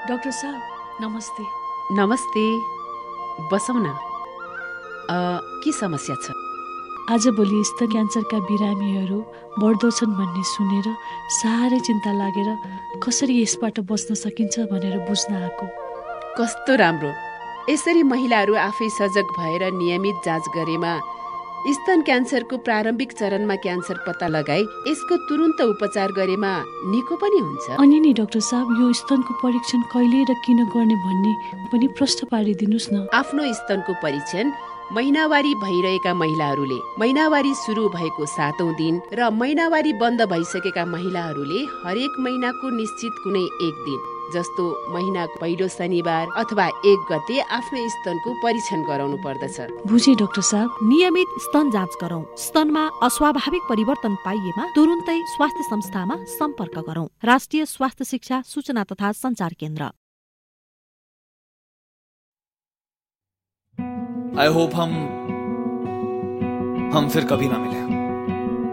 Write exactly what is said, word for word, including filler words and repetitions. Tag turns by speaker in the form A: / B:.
A: Doctor साहब नमस्ते।
B: नमस्ते, बसौँ न। के समस्या छ?
A: आजभोलि स्तन क्यान्सरका बिरामीहरू बढ्दो छन् भन्ने सुनेर साह्रै चिन्ता लागेर कसरी यसबाट बच्न सकिन्छ भनेर बुझ्न आएको।
B: कस्तो राम्रो! यसरी महिलाहरू आफै सजग भएर नियमित जाँच गरेमा स्तन क्यान्सरको प्रारम्भिक चरणमा क्यान्सर पत्ता लगाई यसको तुरुन्त उपचार गरेमा निको पनि हुन्छ।
A: अनि नि डाक्टर साहब, यो स्तनको परीक्षण कहिले र किन गर्ने भन्ने पनि प्रश्न पारिदिनुस् न।
B: आफ्नो स्तनको परीक्षण महिनावारी भइरहेका महिलाहरूले, महिनावारी सुरु भएको सातौं दिन र महिनावारी बन्द भइसकेका महिलाहरूले हरेक महिनाको निश्चित कुनै एक दिन जस्तो महिनाको पहिलो शनिबार अथवा एक गते आफ्नो स्तनको परीक्षण गराउनु पर्दछ।
A: बुझे डाक्टर साहब।
C: नियमित स्तन जाँच गरौं। स्तनमा अस्वाभाविक परिवर्तन पाइएमा तुरुन्तै स्वास्थ्य संस्थामा सम्पर्क गरौं। राष्ट्रिय स्वास्थ्य शिक्षा सूचना तथा संचार केन्द्र।
D: आई होप हम हम फिर कभी ना मिले।